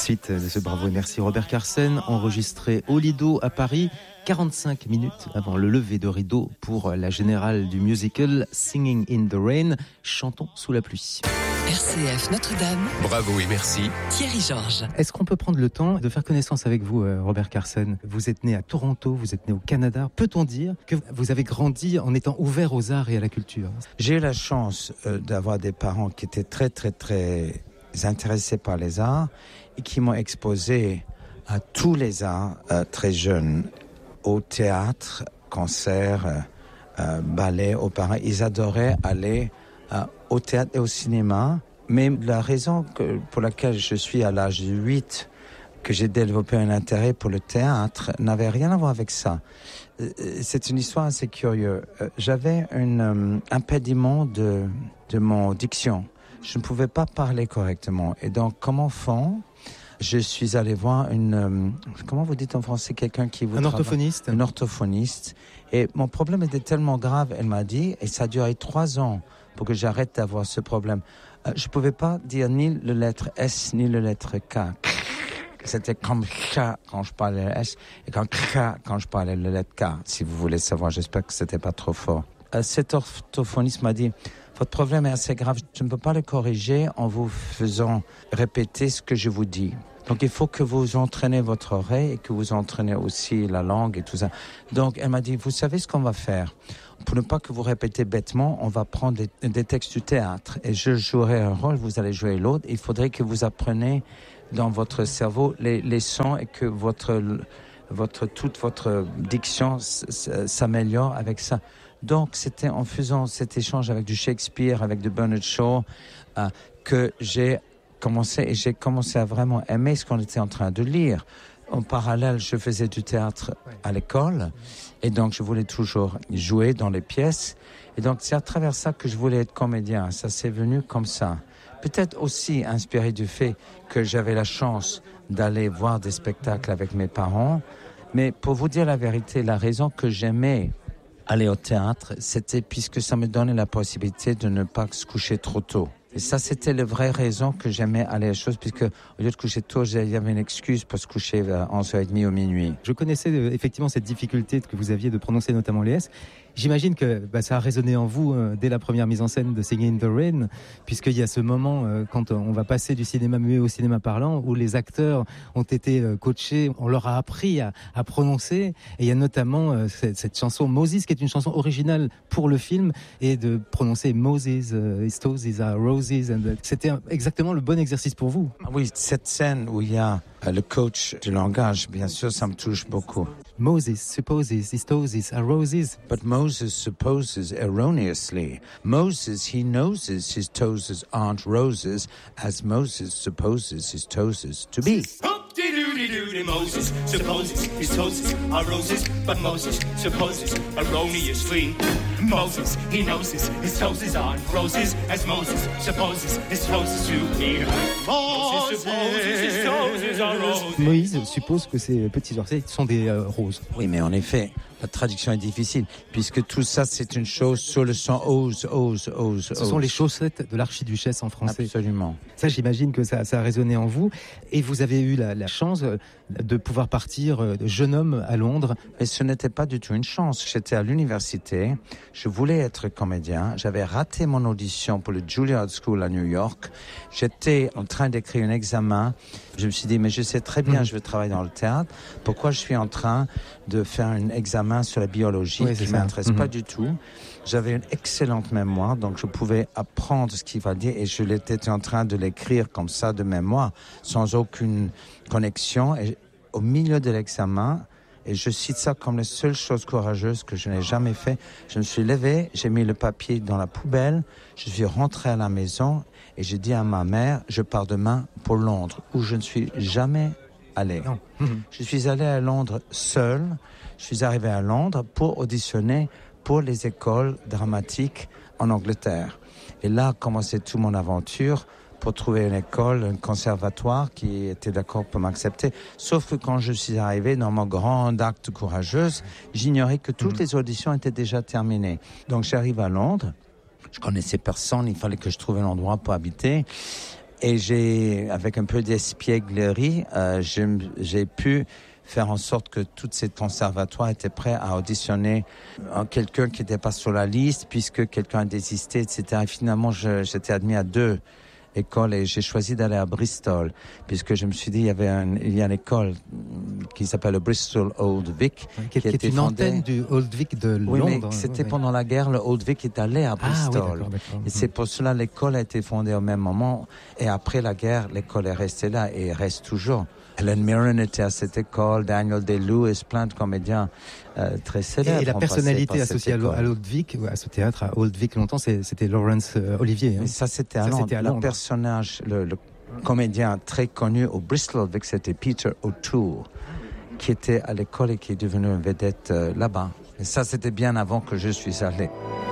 Suite de ce Bravo et merci Robert Carsen, enregistré au Lido à Paris, 45 minutes avant le lever de rideau pour la générale du musical Singing in the Rain, chantons sous la pluie. RCF Notre-Dame. Bravo et merci. Thierry Georges. Est-ce qu'on peut prendre le temps de faire connaissance avec vous, Robert Carsen? Vous êtes né à Toronto, vous êtes né au Canada. Peut-on dire que vous avez grandi en étant ouvert aux arts et à la culture? J'ai eu la chance d'avoir des parents qui étaient très, très, très intéressés par les arts et qui m'ont exposé à tous les arts très jeunes, au théâtre, concert, ballet, opéra. Ils adoraient aller au théâtre et au cinéma. Mais la raison pour laquelle je suis à l'âge de 8, que j'ai développé un intérêt pour le théâtre, n'avait rien à voir avec ça. C'est une histoire assez curieuse. J'avais un impédiment de mon diction. Je ne pouvais pas parler correctement. Et donc, comme enfant, je suis allé voir comment vous dites en français, quelqu'un qui vous... Un orthophoniste. Un orthophoniste. Et mon problème était tellement grave, elle m'a dit, et ça a duré 3 ans pour que j'arrête d'avoir ce problème. Je pouvais pas dire ni la lettre S, ni la lettre K. C'était comme K quand je parlais S, et comme K quand je parlais la lettre K. Si vous voulez savoir, j'espère que c'était pas trop fort. Cet orthophoniste m'a dit, votre problème est assez grave, je ne peux pas le corriger en vous faisant répéter ce que je vous dis. Donc il faut que vous entraînez votre oreille et que vous entraînez aussi la langue et tout ça. Donc elle m'a dit, vous savez ce qu'on va faire? Pour ne pas que vous répétez bêtement, on va prendre des textes du théâtre et je jouerai un rôle, vous allez jouer l'autre. Il faudrait que vous appreniez dans votre cerveau les sons et que toute votre diction s'améliore avec ça. Donc, c'était en faisant cet échange avec du Shakespeare, avec du Bernard Shaw, que j'ai commencé à vraiment aimer ce qu'on était en train de lire. En parallèle, je faisais du théâtre à l'école, et donc je voulais toujours jouer dans les pièces. Et donc, c'est à travers ça que je voulais être comédien. Ça s'est venu comme ça. Peut-être aussi inspiré du fait que j'avais la chance d'aller voir des spectacles avec mes parents. Mais pour vous dire la vérité, la raison que j'aimais aller au théâtre, c'était puisque ça me donnait la possibilité de ne pas se coucher trop tôt. Et ça, c'était la vraie raison que j'aimais aller à la chose, puisque au lieu de coucher tôt, il y avait une excuse pour se coucher à 11h30 ou minuit. Je connaissais effectivement cette difficulté que vous aviez de prononcer notamment les S. J'imagine que ça a résonné en vous dès la première mise en scène de Singing in the Rain, puisqu'il y a ce moment quand on va passer du cinéma muet au cinéma parlant, où les acteurs ont été coachés, on leur a appris à prononcer. Et il y a notamment cette chanson Moses, qui est une chanson originale pour le film, et de prononcer Moses, his toes are roses. C'était exactement le bon exercice pour vous. Oui, cette scène où il y a le coach du langage, bien sûr, ça me touche beaucoup. Moses supposes his toes are roses. But Moses supposes erroneously. Moses, he knows his toes aren't roses, as Moses supposes his toes to be. Moses supposes his toes are roses, but Moses supposes erroneously. Moses, he knows his toes aren't roses, as Moses supposes his toes to be. Moses supposes his toes are roses. Moïse suppose que ses petits orteils sont des roses. Oui, mais en effet, la traduction est difficile, puisque tout ça, c'est une chose sur le son ose. Ce sont les chaussettes de l'archiduchesse en français. Absolument. Ça, j'imagine que ça a résonné en vous. Et vous avez eu la chance de pouvoir partir jeune homme à Londres. Mais ce n'était pas du tout une chance. J'étais à l'université, je voulais être comédien, j'avais raté mon audition pour le Juilliard School à New York. J'étais en train d'écrire un examen. Je me suis dit, mais je sais très bien, je veux travailler dans le théâtre. Pourquoi je suis en train de faire un examen sur la biologie qui ne m'intéresse pas du tout? J'avais une excellente mémoire, donc je pouvais apprendre ce qu'il va dire et je l'étais en train de l'écrire comme ça de mémoire, sans aucune connexion. Et au milieu de l'examen, et je cite ça comme la seule chose courageuse que je n'ai jamais fait, je me suis levé, j'ai mis le papier dans la poubelle, je suis rentré à la maison et j'ai dit à ma mère, je pars demain pour Londres, où je ne suis jamais allé. Je suis allé à Londres seul, je suis arrivé à Londres pour auditionner pour les écoles dramatiques en Angleterre. Et là a commencé toute mon aventure pour trouver une école, un conservatoire qui était d'accord pour m'accepter. Sauf que quand je suis arrivé dans mon grand acte courageuse, j'ignorais que toutes les auditions étaient déjà terminées. Donc j'arrive à Londres, je connaissais personne, il fallait que je trouve un endroit pour habiter. Et avec un peu d'espièglerie, j'ai pu faire en sorte que tous ces conservatoires étaient prêts à auditionner quelqu'un qui n'était pas sur la liste, puisque quelqu'un a désisté, etc. Et finalement, j'étais admis à 2 écoles et j'ai choisi d'aller à Bristol, puisque je me suis dit, il y a une école qui s'appelle le Bristol Old Vic, qui est une antenne du Old Vic de Londres. Oui, mais c'était pendant la guerre, le Old Vic est allé à Bristol. Oui, d'accord. Et c'est pour cela l'école a été fondée au même moment. Et après la guerre, l'école est restée là et reste toujours. Helen Mirren était à cette école, Daniel Day-Lewis, plein de comédiens très célèbres. Et la personnalité associée à Old Vic, à ce théâtre, à Old Vic longtemps, c'était Laurence Olivier. Mais ça, c'était à Londres. Le personnage, le comédien très connu au Bristol Old Vic, c'était Peter O'Toole, qui était à l'école et qui est devenu une vedette là-bas. Et ça, c'était bien avant que je suis allé.